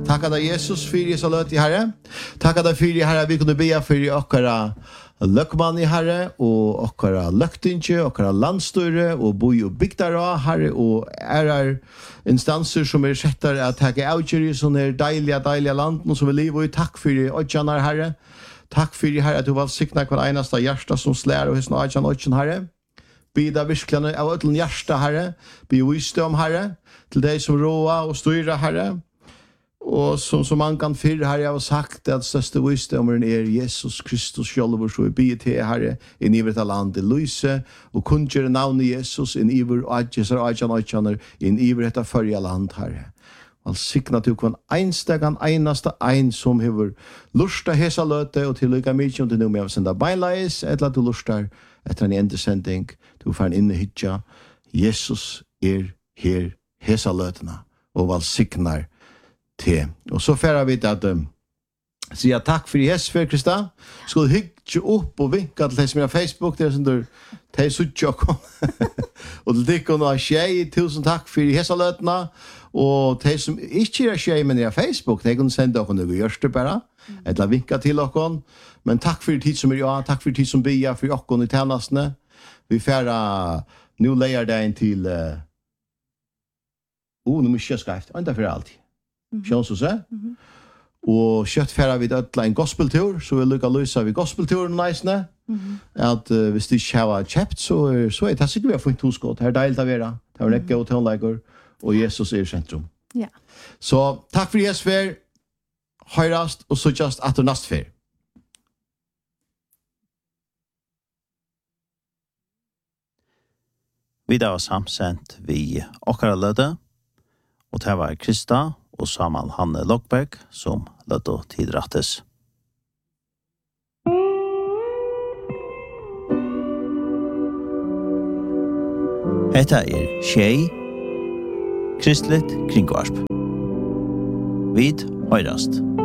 Takk at Jesus fyrir så løt i Herre. Takk at fyrir Herre vi kunne be for okkara løkmann i Herre, og okkara løktinge, okkara landstyre, og boi og bygdara Herre, og instanser som settar at takke avgjør i sånne deilige land, som vi lever i. Takk fyrir Odjanar Herre. Takk fyrir Herre at du var sikna hver eneste hjärsta som slær og hesson Odjan Herre. Bida virkelig av ødelen hjärsta Herre. Be visdom Herre, til deg som råa og styra Herre. Og som man kan fyrir Herre, jeg har sagt at største visdomeren Jesus Kristus sjølver, så vi byr til Herre, inn i dette landet, lyse, og kunngjøre navnet Jesus, inn i vår Odjanar, inn i dette førje land, Herre. Og sikna til hver eneste ein som hever lusta hesa løte, og til lykka mykje, og til nu med å sende beinleis, eller at du lustar etter en endesending, du får en innehytja. Jesus her hesa løtena, og valsiknar til. Og så færer vi til at sier takk for Jesus for Krista. Skulle hygge opp og vinke til de som er på Facebook, det som du tar suttje og kom. Og til dere og tjej, tusen takk for hesa løtena. Og de som ikke er tjej, men er på Facebook, de kan sende dere noe gjørste bare, eller vinke til dere. Men takk for tid som ja, takk for tid som bia for dere i tjenestene. Vi færer nå leier deg til nå må jeg skrive, og ikke for alltid. Kjønns og se. Og kjøtt færer vi til en gospeltur, så vi lykker løse vi gospelturen næsene. At hvis de ikke har kjøpt, så det sikkert vi har funnet toskott. Her deilig å være. Det er rekke og tånleger, og Jesus er i sentrum. Ja. Så takk for Jesus fer. Høyrast og suttjast etter neste fer. Vi da var samsendt vi okkara lødde, og det var Krista og Samal Hanne Lokberg som lødde tidrattes. Hetta Tjej, Kristligt Kringvarp. Vid høyrast.